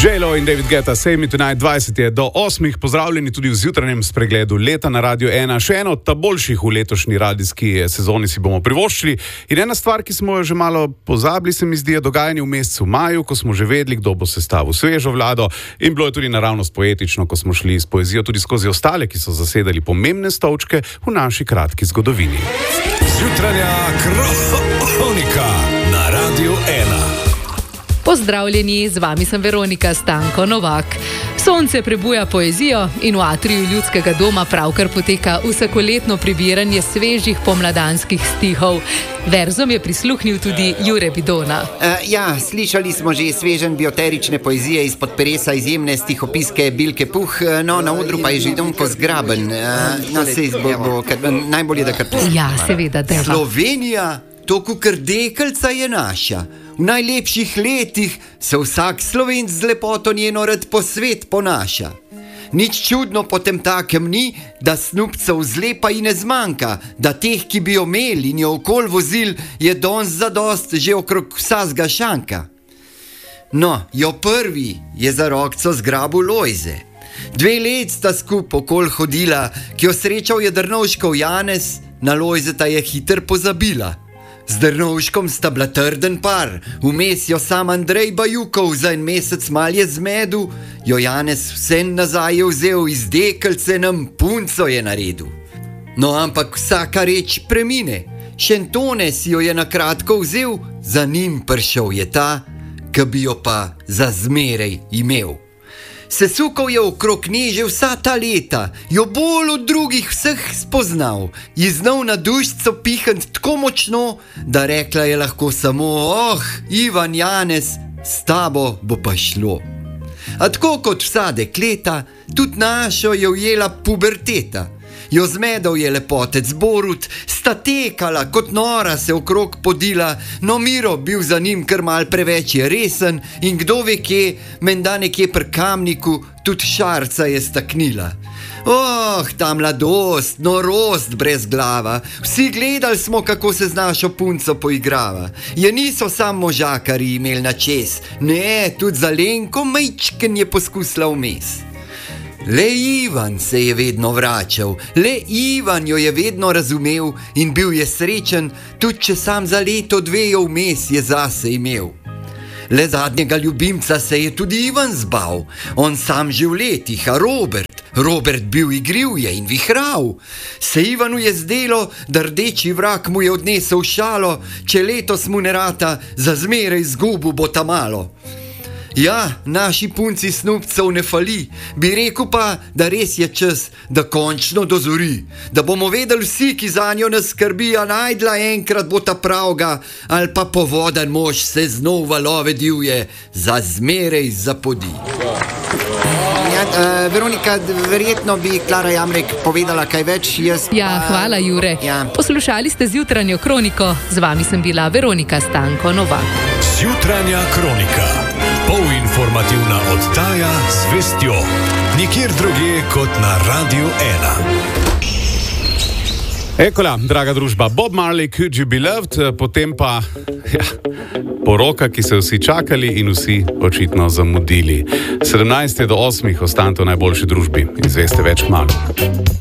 J-Lo in David Guetta, Save Me Tonight, 20 je do 8. Pozdravljeni tudi v zjutrajnem spregledu leta na Radio 1. Še eno od boljših v letošnji radijski sezoni si bomo privoščili. In ena stvar, ki smo jo že malo pozabili, se mi zdi, je dogajanje v mesecu maju, ko smo že vedeli, kdo bo sestavil svežo vlado. In bilo je tudi naravnost poetično, ko smo šli s poezijo tudi skozi ostale, ki so zasedali pomembne stolčke v naši kratki zgodovini. Zjutranja kronika na Radio 1. Pozdravljeni, z vami sem Veronika Stanko Novak. Sonce prebuja poezijo in v atriju Ljudskega doma pravkar poteka vsakoletno prebiranje svežih pomladanskih stihov. Verzom je prisluhnil tudi Jure Bidona. Slišali smo že sveženj bioterične poezije izpod peresa izjemne stihopiske Bilke Puh, na odru pa je že Donko Zgraben. Najbolje, da kar pustimo. Ja, seveda, deva. Slovenija, to kukar dekeljca je naša. V najlepših letih se vsak Slovenc z lepoto njeno rad po svet ponaša. Nič čudno potem takem ni, da snupcev zlepa in ne zmanjka, da teh, ki bi jo imeli in jo okol vozil, je danes zadost že okrog vsazga šanka. No, jo prvi je za rokco zgrabil Lojze. 2 let sta skup okol hodila, ki jo srečal je Drnovškov Janez, na Lojzeta je hiter pozabila. Z Drnovškom sta bila trden par, vmes jo sam Andrej Bajukov za 1 mesec malje zmedu, jo Janez vse nazaj je vzel, iz dekeljce nam punco je naredil. No, ampak vsaka reč premine, Šentone si jo je na kratko vzel, za njim prišel je ta, ki bi jo pa za zmerej imel. Sesukal je okrog nje že vsa ta leta, jo bolj od drugih vseh spoznal, ji znal na dušico pihant tako močno, da rekla je lahko samo: Ivan Janez, s tabo bo pa šlo. A tako kot vsa dekleta, tudi našo je ujela puberteta. Jo zmedal je lepotec Borut, sta tekala kot nora se okrog podila, no Miro bil za njim kar mal preveč je resen in kdo ve kje, menda nekje pri Kamniku, tudi šarca je staknila. Ta mladost, norost brez glava, vsi gledali smo, kako se z našo punco poigrava. Je niso sam možakari imeli na čez, ne, tudi za Lenko majčken je poskusila vmes. Le Ivan se je vedno vračal, le Ivan jo je vedno razumel in bil je srečen, tudi če sam za leto 2 jo vmes je zase imel. Le zadnjega ljubimca se je tudi Ivan zbal, on sam že v letih, a Robert bil igriv je in vihral. Se Ivanu je zdelo, da rdeči vrak mu je odnesel šalo, če letos mu ne rata, za zmeraj izgubu bo ta malo. Ja, naši punci snupcev ne fali, bi rekel pa, da res je čas, da končno dozori, da bomo vedeli vsi, ki za njo nas skrbi, a najdla enkrat bo ta pravga, ali pa povodan mož se znov valove divje, za zmerej zapodi. Veronika, verjetno bi Klara Jamrek povedala kaj več. Hvala Jure. Poslušali ste zjutranjo kroniko, z vami sem bila Veronika Stanko Novak. Zjutranja kronika, polinformativna oddaja z vestjo, nikjer drugje kot na Radio 1. Ekola, draga družba, Bob Marley, Could You Be Loved, potem pa poroka, ki so vsi čakali in vsi očitno zamudili. 17 do 8 ostanite v najboljši družbi in zveste več kmalu.